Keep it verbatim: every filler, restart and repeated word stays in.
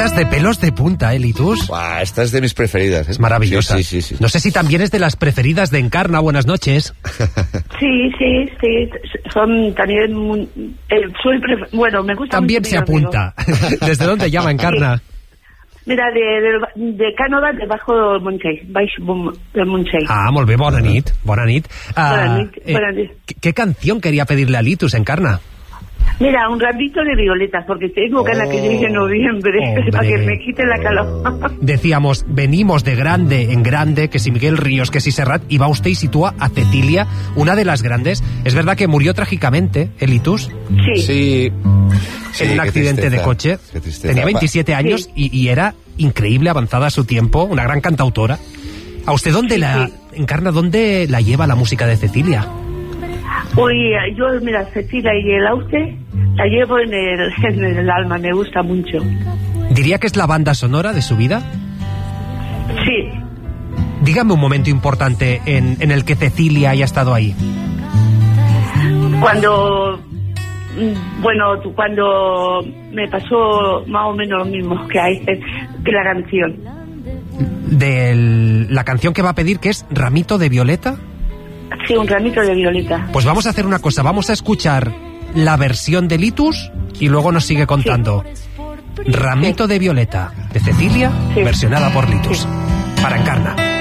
Estás de pelos de punta, ¿eh, Litus? Buah, esta es de mis preferidas. ¿eh? Es maravillosa. Sí, sí, sí, sí. No sé si también es de las preferidas de Encarna. Buenas noches. Sí, sí, sí. Son también... muy- Eh, soy pref- bueno, me gusta También mucho se mi amigo. apunta. ¿Desde dónde llama Encarna? Mira, de, de, de Cànova, debajo del Montseny, baix Bom- del Montseny. Ah, molt bé, bona nit. Bona nit. Ah, Bona nit, bona nit. ¿qué, ¿Qué canción quería pedirle a Litus, Encarna? Mira, un ramito de violetas, porque tengo ganas que llegue en noviembre, Hombre. para que me quite la calor. Decíamos, venimos de grande en grande, que si Miguel Ríos, que si Serrat, y va usted y sitúa a Cecilia, una de las grandes. Es verdad que murió trágicamente, ¿eh, Litus? Sí. Sí. Sí, En un qué accidente tristeza, de coche. qué tristeza. Tenía veintisiete años Sí. y, y era increíble, avanzada a su tiempo, una gran cantautora. ¿A usted dónde Sí, la sí. Encarna, dónde la lleva la música de Cecilia? Uy, yo, mira, Cecilia y el Auste la llevo en el, en el alma, me gusta mucho. ¿Diría que es la banda sonora de su vida? Sí. Dígame un momento importante en, en el que Cecilia haya estado ahí. Cuando, mm, bueno, tú- cuando me pasó más o menos lo mismo que hay que la canción. De la canción que va a pedir, que es Ramito de Violeta. Sí, un ramito de violeta. Pues vamos a hacer una cosa, vamos a escuchar la versión de Litus y luego nos sigue contando. Ramito de Violeta, de Cecilia, Sí. versionada por Litus. Para Encarna.